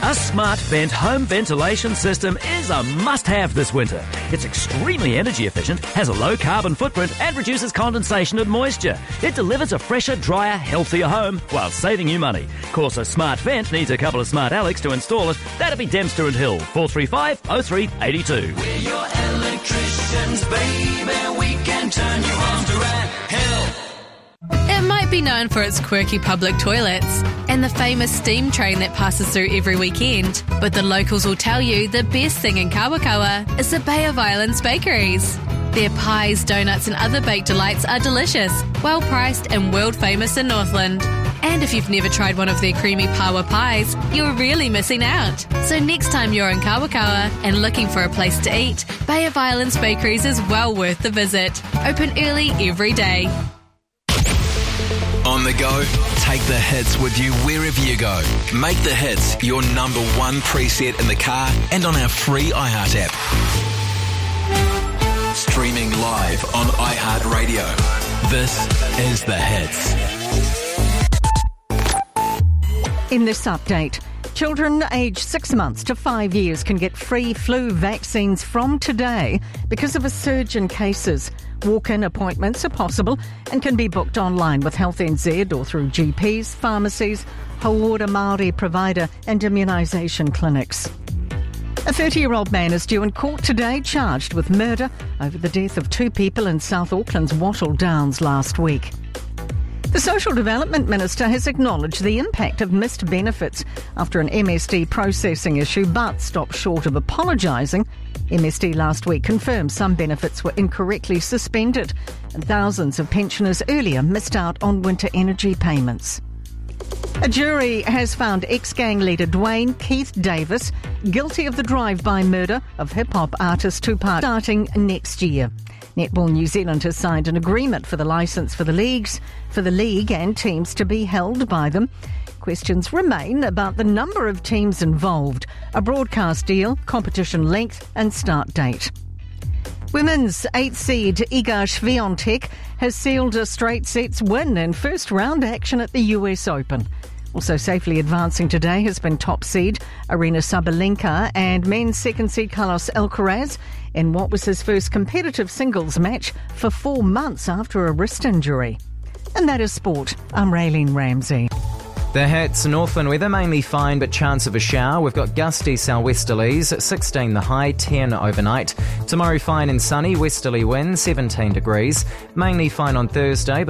A Smart Vent home ventilation system is a must-have this winter. It's extremely energy efficient, has a low carbon footprint and reduces condensation and moisture. It delivers a fresher, drier, healthier home while saving you money. Of course, a Smart Vent needs a couple of Smart Alex to install it. That'd be Dempster and Hill, 435 0382. We're your electricians, baby. We can turn you on to Rat Hill. It might be known for its quirky public toilets and the famous steam train that passes through every weekend, but the locals will tell you the best thing in Kawakawa is the Bay of Islands bakeries. Their pies, donuts and other baked delights are delicious, well priced and world famous in Northland. And if you've never tried one of their creamy pawa pies, you're really missing out. So next time you're in Kawakawa and looking for a place to eat, Bay of Islands Bakeries is well worth the visit. Open early every day. On the go, take the hits with you wherever you go. Make the hits your number one preset in the car and on our free iHeart app. Streaming live on iHeartRadio. This is The Hits. In this update, children aged 6 months to 5 years can get free flu vaccines from today because of a surge in cases. Walk-in appointments are possible and can be booked online with Health NZ or through GPs, pharmacies, whole order Māori provider and immunisation clinics. A 30-year-old man is due in court today charged with murder over the death of 2 people in South Auckland's Wattle Downs last week. The Social Development Minister has acknowledged the impact of missed benefits after an MSD processing issue, but stopped short of apologising. MSD last week confirmed some benefits were incorrectly suspended and thousands of pensioners earlier missed out on winter energy payments. A jury has found ex-gang leader Dwayne Keith Davis guilty of the drive-by murder of hip-hop artist Tupac starting next year. Netball New Zealand has signed an agreement for the licence for the league and teams to be held by them. Questions remain about the number of teams involved, a broadcast deal, competition length and start date. Women's 8th seed Iga Swiatek has sealed a straight sets win in first round action at the US Open. Also safely advancing today has been top seed Aryna Sabalenka and men's second seed Carlos Alcaraz in what was his first competitive singles match for 4 months after a wrist injury. And that is sport. I'm Raylene Ramsey. The Hits, Northland weather mainly fine but chance of a shower. We've got gusty southwesterlies, 16 the high, 10 overnight. Tomorrow fine and sunny, westerly wind, 17 degrees. Mainly fine on Thursday.